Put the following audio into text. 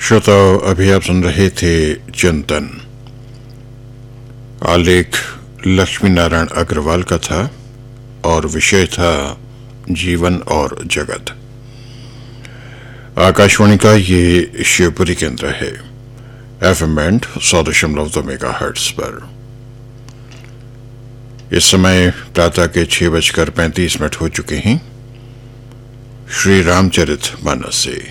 श्रोताओं, अभी आप सुन रहे थे चिंतन। आलेख लक्ष्मी नारायण अग्रवाल का था और विषय था जीवन और जगत। आकाशवाणी का ये शिवपुरी केंद्र है, FM बैंड 100.2 मेगाहर्ट्ज पर। इस समय प्रातः के 6:35 हो चुके हैं। श्री रामचरित मानस से